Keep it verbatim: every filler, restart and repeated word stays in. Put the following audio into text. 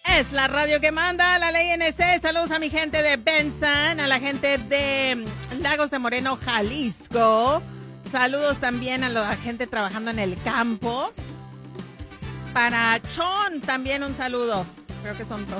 Es la radio que manda, la ley N C. Saludos a mi gente de Benson, a la gente de Lagos de Moreno, Jalisco. Saludos también a la gente trabajando en el campo. Para Chon también un saludo. Creo que son